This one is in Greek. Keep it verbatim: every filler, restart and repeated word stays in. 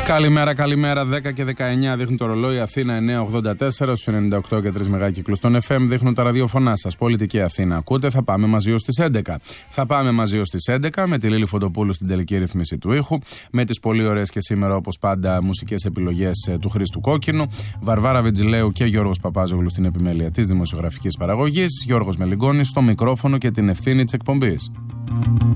Καλημέρα, καλημέρα. δέκα και δεκαεννιά δείχνει το ρολόι. Αθήνα εννιακόσια ογδόντα τέσσερα, στους ενενήντα οκτώ και τρία μεγάκυκλους των εφ εμ δείχνουν τα ραδιοφωνά σας. Πολιτική Αθήνα ακούτε. Θα πάμε μαζί ως τις έντεκα. Θα πάμε μαζί ως τις έντεκα με τη Λίλη Φωτοπούλου στην τελική ρυθμίση του ήχου. Με τις πολύ ωραίες και σήμερα όπως πάντα μουσικές επιλογές του Χρήστου Κόκκινου. Βαρβάρα Βιτζιλέου και Γιώργος Παπάζογλου στην επιμέλεια της δημοσιογραφικής παραγωγής. Γιώργος Μελιγκόνης στο μικρόφωνο και την ευθύνη της εκπομπής.